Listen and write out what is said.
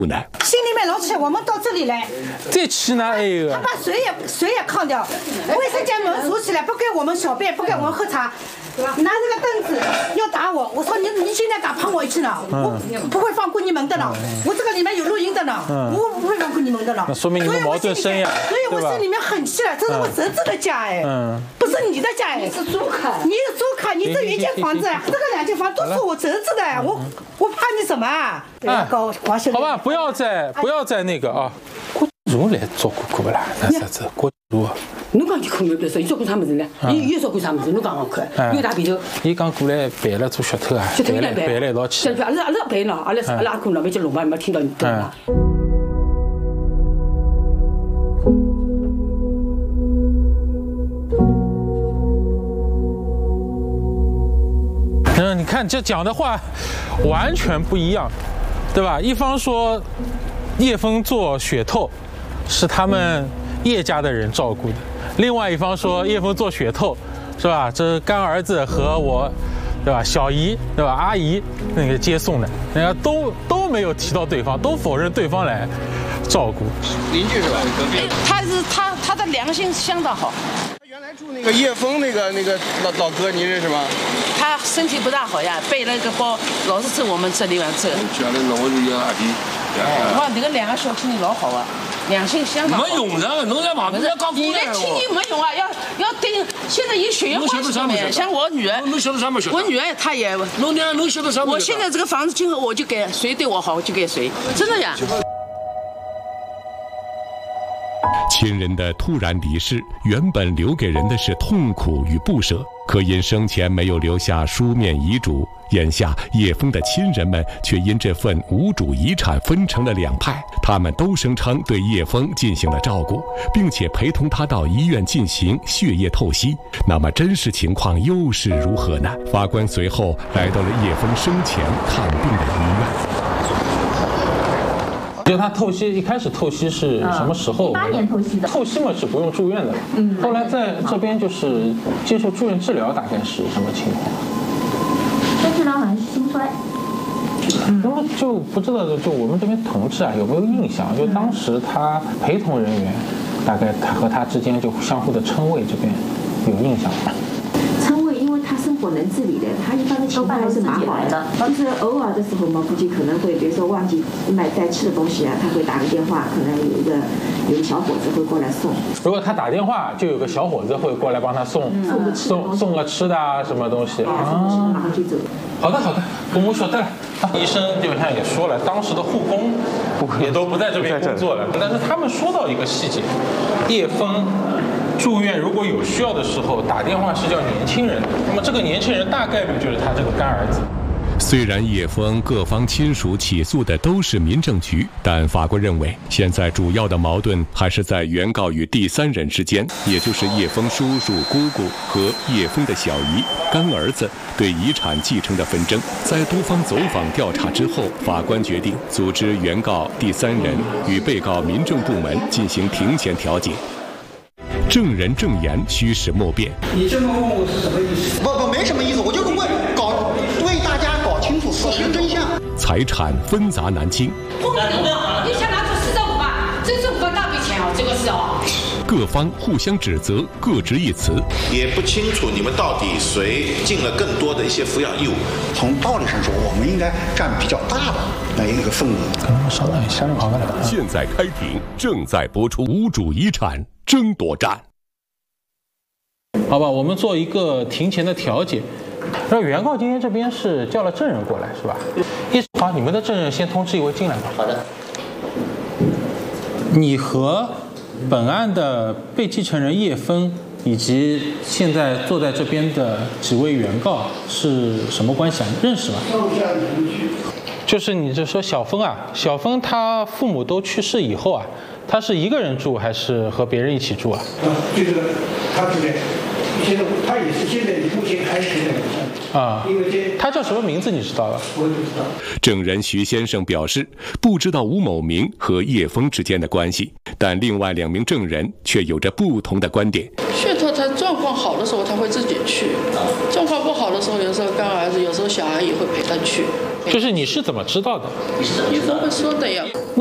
呢？ 心里面老气，我们到这里来， 再气呢还有他把水也抗掉，卫生间门锁起来，不给我们小便，不给我们喝茶。拿这个凳子要打我，我说你现在敢碰我一次呢？我不会放过你们的了，我这个里面有录音的呢，我不会放过你们的了。 那说明你们矛盾深呀， 所以我心里面很气了，这是我侄子的家哎，不是你的家哎，你是租客，你这一间房子，这个2间房都是我侄子的，我怕你什么啊？ 好吧，不要再那个啊。郭如来照顾过不啦？那啥子郭如？ 侬讲你看有别说，伊照顾啥么子呢？伊有照顾啥么子？侬讲好看，有大啤酒。 伊讲过来办了做噱头啊， 噱头来办了一道去。 阿拉办了，阿拉可能没去弄吧，没听到你讲嘛。 你看这讲的话完全不一样，对吧？一方说叶枫做血透是他们叶家的人照顾的，另外一方说叶枫做血透是吧？这是干儿子和我，对吧？小姨对吧？阿姨那个接送的，人家都没有提到对方，都否认对方来照顾。 邻居是吧？隔壁。 他的良心相当好。 原来住那个叶枫那个老哥，你认识吗？ 他身体不大好呀，背了个包，老是走我们这里往走。 觉得那我是一个阿弟。 哇，那个2个小亲戚老好啊，良心相当好。 没用的，侬在旁边讲你的亲戚没用啊，要对。现在有血缘关系的，像我女儿， 侬晓得啥没晓得？ 我女儿她也。 侬晓得啥？ 我现在这个房子今后我就给谁对我好我就给谁，真的呀。 亲人的突然离世，原本留给人的是痛苦与不舍，可因生前没有留下书面遗嘱，眼下叶枫的亲人们却因这份无主遗产分成了2派。他们都声称对叶枫进行了照顾，并且陪同他到医院进行血液透析。那么真实情况又是如何呢？法官随后来到了叶枫生前看病的医院。 就他透析，一开始透析是什么时候 ？18年透析的。 透析嘛是不用住院的。后来在这边就是接受住院治疗，大概是什么情况？ 这治疗好像是心衰。 那么就不知道，就我们这边同志啊，有没有印象？就当时他陪同人员，大概他和他之间就相互的称谓，这边有印象吗？ 称谓，因为他生活能自理的，他一般的情况还是蛮好的。就是偶尔的时候嘛，估计可能会，比如说忘记买带吃的东西啊，他会打个电话，可能有个小伙子会过来送。 如果他打电话，就有个小伙子会过来帮他送个吃的啊，什么东西啊？ 马上就走。 好的，我晓得了。医生就像也说了，当时的护工也都不在这边工作了。但是他们说到一个细节，叶枫住院如果有需要的时候打电话是叫年轻人，那么这个年轻人大概率就是他这个干儿子。 虽然叶枫各方亲属起诉的都是民政局，但法官认为现在主要的矛盾还是在原告与第3人之间，也就是叶枫叔叔、姑姑和叶枫的小姨、干儿子对遗产继承的纷争。在多方走访调查之后，法官决定组织原告第3人与被告民政部门进行庭前调解。证人证言虚实莫辩。 你这么问我是什么意思？不，没什么意思，我就是为大家搞清楚事实真相。 财产纷杂难清。 你想拿出45万，这是5大笔钱哦，这个是哦。 各方互相指责，各执一词， 也不清楚你们到底谁尽了更多的一些抚养义务。 从道理上说，我们应该占比较大的一个份额。 稍等一下， 现在开庭，正在播出无主遗产争夺战。 好吧，我们做一个庭前的调解。那原告今天这边是叫了证人过来，是吧？好，你们的证人先通知一位进来吧。 好的。 你和本案的被继承人叶枫以及现在坐在这边的几位原告是什么关系啊？认识吗？就是你就说小枫啊，小枫他父母都去世以后啊，他是一个人住还是和别人一起住啊？ 这个他住的。 现在他也是现在目前开始的啊，因为他叫什么名字你知道吧？ 我也不知道。 证人徐先生表示，不知道吴某明和叶枫之间的关系，但另外2名证人却有着不同的观点。 血透他状况好的时候他会自己去，状况不好的时候，有时候干儿子，有时候小孩也会陪他去。 就是你是怎么知道的？ 叶枫会说的呀。